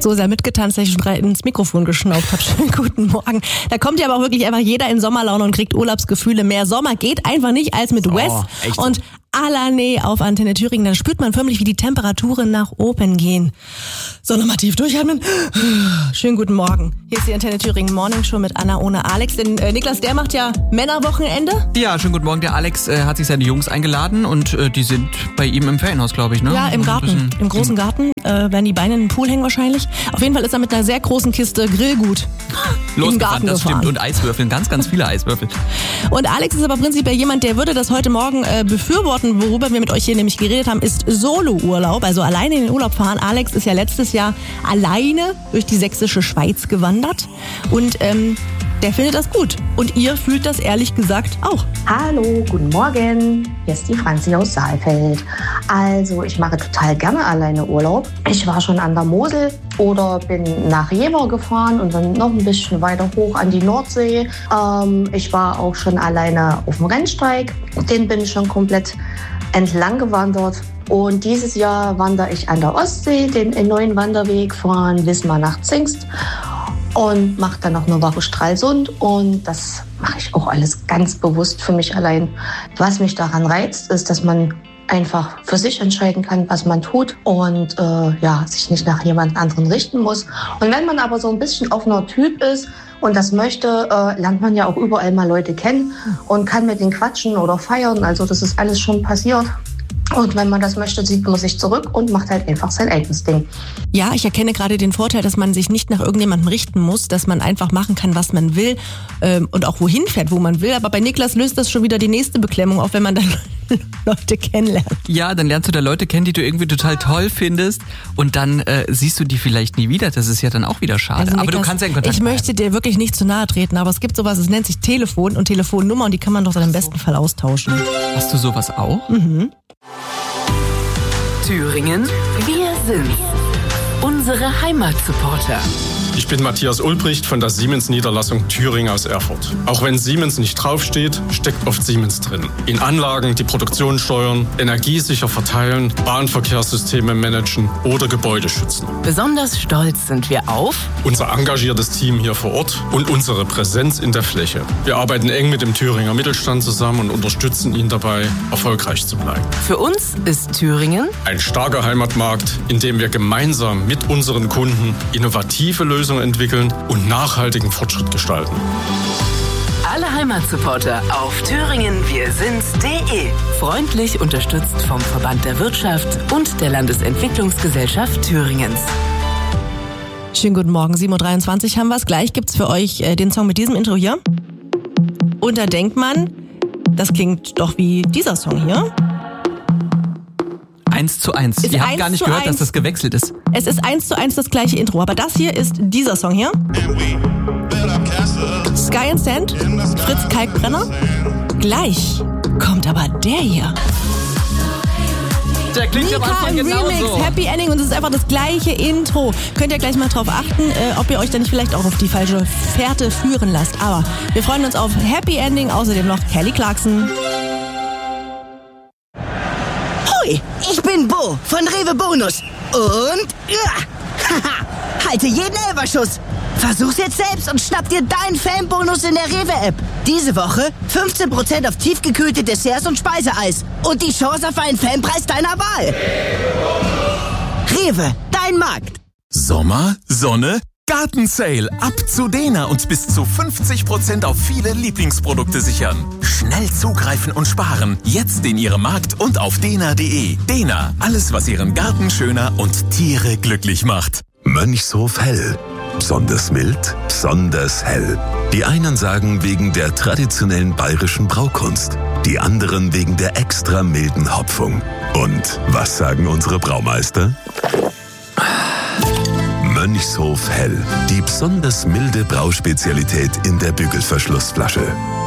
so sehr mitgetanzt, dass ich schon ins Mikrofon geschnauft habe. Schönen guten Morgen. Da kommt ja aber auch wirklich einfach jeder in Sommerlaune und kriegt Urlaubsgefühle. Mehr Sommer geht einfach nicht als mit Wes und Alané auf Antenne Thüringen. Dann spürt man förmlich, wie die Temperaturen nach oben gehen. So, nochmal tief durchatmen. Schönen guten Morgen. Hier ist die Antenne Thüringen Morning Show mit Anna ohne Alex. Denn Niklas, der macht ja Männerwochenende. Ja, schönen guten Morgen. Der Alex hat sich seine Jungs eingeladen und die sind bei ihm im Ferienhaus, glaube ich, ne? Ja, im Garten. Im großen Garten. Werden die Beine in den Pool hängen wahrscheinlich. Auf jeden Fall ist er mit einer sehr großen Kiste Grillgut im Garten das gefahren. Stimmt. Und Eiswürfeln, ganz, ganz viele Eiswürfel. Und Alex ist aber prinzipiell jemand, der würde das heute Morgen befürworten. Worüber wir mit euch hier nämlich geredet haben, ist Solo-Urlaub, also alleine in den Urlaub fahren. Alex ist ja letztes Jahr alleine durch die sächsische Schweiz gewandert und der findet das gut. Und ihr fühlt das ehrlich gesagt auch. Hallo, guten Morgen. Hier ist die Franzi aus Saalfeld. Also ich mache total gerne alleine Urlaub. Ich war schon an der Mosel oder bin nach Jever gefahren und dann noch ein bisschen weiter hoch an die Nordsee. Ich war auch schon alleine auf dem Rennsteig. Den bin ich schon komplett entlang gewandert. Und dieses Jahr wandere ich an der Ostsee den neuen Wanderweg von Wismar nach Zingst und mache dann noch eine Woche Stralsund. Und das mache ich auch alles ganz bewusst für mich allein. Was mich daran reizt, ist, dass man einfach für sich entscheiden kann, was man tut und sich nicht nach jemand anderen richten muss. Und wenn man aber so ein bisschen offener Typ ist und das möchte, lernt man ja auch überall mal Leute kennen und kann mit denen quatschen oder feiern. Also das ist alles schon passiert. Und wenn man das möchte, zieht man sich zurück und macht halt einfach sein eigenes Ding. Ja, ich erkenne gerade den Vorteil, dass man sich nicht nach irgendjemandem richten muss, dass man einfach machen kann, was man will und auch wohin fährt, wo man will. Aber bei Niklas löst das schon wieder die nächste Beklemmung, auch wenn man dann Leute kennenlernt. Ja, dann lernst du da Leute kennen, die du irgendwie total toll findest und dann siehst du die vielleicht nie wieder. Das ist ja dann auch wieder schade. Also Niklas, aber du kannst ja in Kontakt bleiben. Ich möchte dir wirklich nicht zu nahe treten, aber es gibt sowas, es nennt sich Telefon und Telefonnummer und die kann man doch dann im besten Fall austauschen. Hast du sowas auch? Mhm. Thüringen, wir sind unsere Heimatsupporter. Ich bin Matthias Ulbricht von der Siemens-Niederlassung Thüringen aus Erfurt. Auch wenn Siemens nicht draufsteht, steckt oft Siemens drin. In Anlagen, die Produktion steuern, energiesicher verteilen, Bahnverkehrssysteme managen oder Gebäude schützen. Besonders stolz sind wir auf unser engagiertes Team hier vor Ort und unsere Präsenz in der Fläche. Wir arbeiten eng mit dem Thüringer Mittelstand zusammen und unterstützen ihn dabei, erfolgreich zu bleiben. Für uns ist Thüringen ein starker Heimatmarkt, in dem wir gemeinsam mit unseren Kunden innovative Lösungen entwickeln und nachhaltigen Fortschritt gestalten. Alle Heimatsupporter auf thüringenwirsinds.de. Freundlich unterstützt vom Verband der Wirtschaft und der Landesentwicklungsgesellschaft Thüringens. Schönen guten Morgen, 7.23 Uhr haben wir es. Gleich gibt's für euch den Song mit diesem Intro hier. Und da denkt man, das klingt doch wie dieser Song hier. 1:1. Ihr habt gar nicht gehört, dass das gewechselt ist. Es ist 1:1 das gleiche Intro, aber das hier ist dieser Song hier. Sky and Sand, Fritz Kalkbrenner. Gleich kommt aber der hier. Der klingt am Anfang genauso. Remix, Happy Ending und es ist einfach das gleiche Intro. Könnt ihr gleich mal drauf achten, ob ihr euch da nicht vielleicht auch auf die falsche Fährte führen lasst. Aber wir freuen uns auf Happy Ending, außerdem noch Kelly Clarkson. Ich bin Bo von Rewe Bonus und halte jeden Elferschuss. Versuch's jetzt selbst und schnapp dir deinen Fanbonus in der Rewe-App. Diese Woche 15% auf tiefgekühlte Desserts und Speiseeis und die Chance auf einen Fanpreis deiner Wahl. Rewe, dein Markt. Sommer, Sonne, Gartensale. Ab zu Dena und bis zu 50% auf viele Lieblingsprodukte sichern. Schnell zugreifen und sparen. Jetzt in Ihrem Markt und auf dena.de. Dena, alles was Ihren Garten schöner und Tiere glücklich macht. Mönchshof Hell. Besonders mild, besonders hell. Die einen sagen wegen der traditionellen bayerischen Braukunst. Die anderen wegen der extra milden Hopfung. Und was sagen unsere Braumeister? Mönchshof Hell. Die besonders milde Brauspezialität in der Bügelverschlussflasche.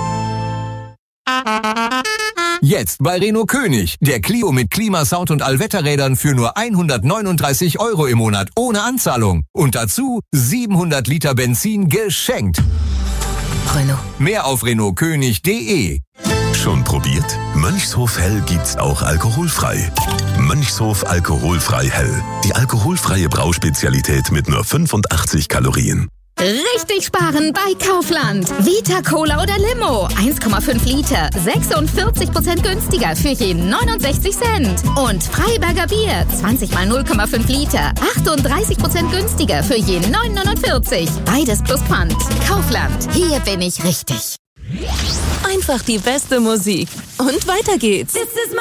Jetzt bei Renault König. Der Clio mit Klimasound und Allwetterrädern für nur 139 € im Monat ohne Anzahlung. Und dazu 700 Liter Benzin geschenkt. Renault. Mehr auf renaultkönig.de. Schon probiert? Mönchshof Hell gibt's auch alkoholfrei. Mönchshof alkoholfrei Hell. Die alkoholfreie Brauspezialität mit nur 85 Kalorien. Richtig sparen bei Kaufland. Vita Cola oder Limo. 1,5 Liter. 46% günstiger für je 69 Cent. Und Freiberger Bier. 20 mal 0,5 Liter. 38% günstiger für je 9,49. Beides plus Pfand. Kaufland. Hier bin ich richtig. Einfach die beste Musik. Und weiter geht's.